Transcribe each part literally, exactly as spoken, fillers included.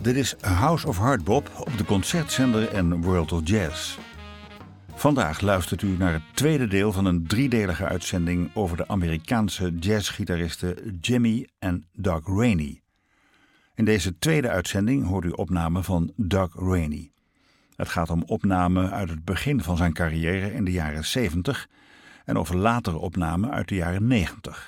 Dit is House of Hardbop op de concertzender en World of Jazz. Vandaag luistert u naar het tweede deel van een driedelige uitzending over de Amerikaanse jazzgitaristen Jimmy en Doug Rainey. In deze tweede uitzending hoort u opnamen van Doug Rainey. Het gaat om opnamen uit het begin van zijn carrière in de jaren zeventig en over latere opnamen uit de jaren negentig.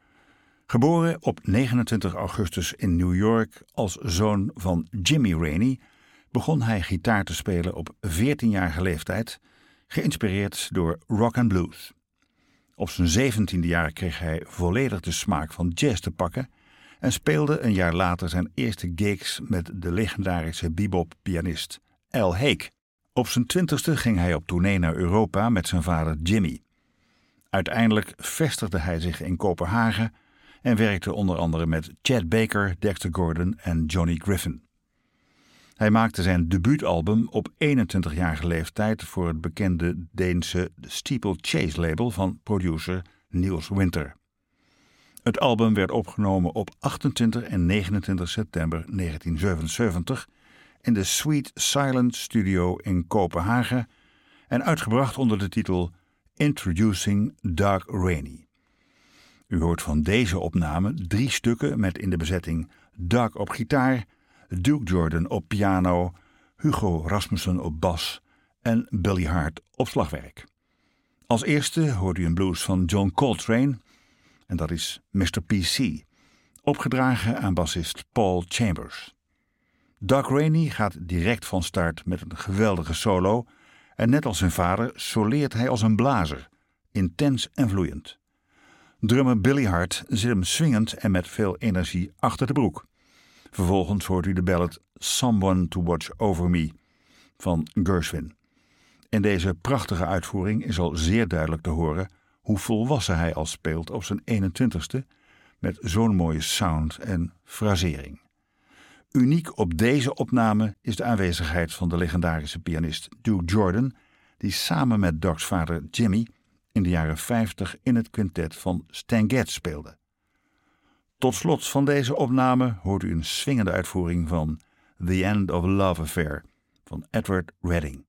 Geboren op negenentwintig augustus in New York als zoon van Jimmy Rainey, begon hij gitaar te spelen op veertienjarige leeftijd, geïnspireerd door rock and blues. Op zijn zeventiende jaar kreeg hij volledig de smaak van jazz te pakken en speelde een jaar later zijn eerste gigs met de legendarische bebop-pianist Al Haig. Op zijn twintigste ging hij op tournee naar Europa met zijn vader Jimmy. Uiteindelijk vestigde hij zich in Kopenhagen en werkte onder andere met Chet Baker, Dexter Gordon en Johnny Griffin. Hij maakte zijn debuutalbum op eenentwintigjarige leeftijd voor het bekende Deense Steeplechase label van producer Niels Winter. Het album werd opgenomen op achtentwintig en negenentwintig september negentien zevenenzeventig in de Sweet Silence Studio in Kopenhagen en uitgebracht onder de titel Introducing Doug Rainey. U hoort van deze opname drie stukken met in de bezetting Doug op gitaar, Duke Jordan op piano, Hugo Rasmussen op bas en Billy Hart op slagwerk. Als eerste hoort u een blues van John Coltrane en dat is mister P C, opgedragen aan bassist Paul Chambers. Doug Rainey gaat direct van start met een geweldige solo en net als zijn vader soleert hij als een blazer, intens en vloeiend. Drummer Billy Hart zit hem swingend en met veel energie achter de broek. Vervolgens hoort u de ballad Someone to Watch Over Me van Gershwin. In deze prachtige uitvoering is al zeer duidelijk te horen hoe volwassen hij al speelt op zijn eenentwintigste met zo'n mooie sound en frasering. Uniek op deze opname is de aanwezigheid van de legendarische pianist Duke Jordan, die samen met Doug's vader Jimmy in de jaren vijftig in het quintet van Stan Getz speelde. Tot slot van deze opname hoort u een swingende uitvoering van The End of a Love Affair van Edward Redding.